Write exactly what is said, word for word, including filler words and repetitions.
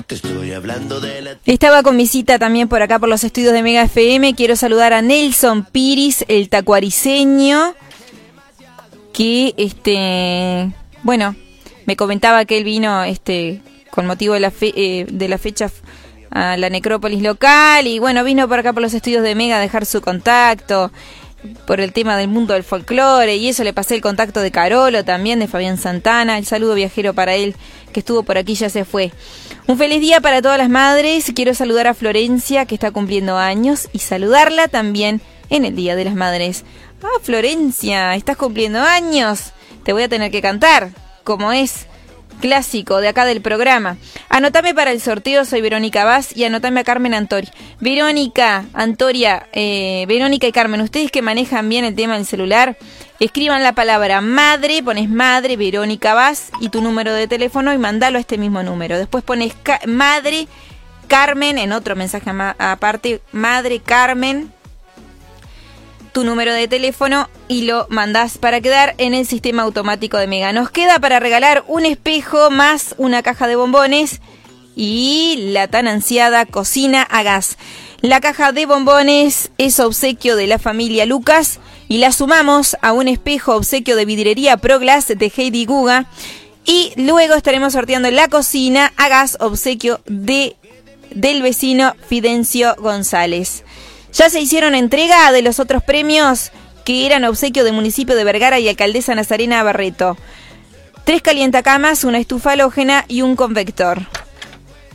Te estoy hablando de la... Estaba con visita también por acá por los estudios de Mega F M. Quiero saludar a Nelson Piris, el tacuariceño, que este, bueno, me comentaba que él vino este con motivo de la fe, eh, de la fecha a la necrópolis local y bueno, vino por acá por los estudios de Mega a dejar su contacto por el tema del mundo del folclore y eso. Le pasé el contacto de Carolo también, de Fabián Santana. El saludo viajero para él, que estuvo por aquí, ya se fue. Un feliz día para todas las madres. Quiero saludar a Florencia, que está cumpliendo años, y saludarla también en el Día de las Madres. Ah, Florencia, estás cumpliendo años. Te voy a tener que cantar, como es clásico de acá del programa. Anotame para el sorteo, soy Verónica Vaz, y anotame a Carmen Antoria. Verónica, Antoria, eh, Verónica y Carmen, ustedes que manejan bien el tema del celular, escriban la palabra madre, pones madre, Verónica Vaz, y tu número de teléfono, y mandalo a este mismo número. Después pones ca- madre, Carmen, en otro mensaje ma- aparte, madre, Carmen, tu número de teléfono, y lo mandás para quedar en el sistema automático de Mega. Nos queda para regalar un espejo más una caja de bombones y la tan ansiada cocina a gas. La caja de bombones es obsequio de la familia Lucas y la sumamos a un espejo obsequio de vidriería Pro Glass de Heidi Guga, y luego estaremos sorteando la cocina a gas obsequio de del vecino Fidencio González. Ya se hicieron entrega de los otros premios que eran obsequio del municipio de Vergara y alcaldesa Nazarena Barreto. Tres calientacamas, una estufa halógena y un convector.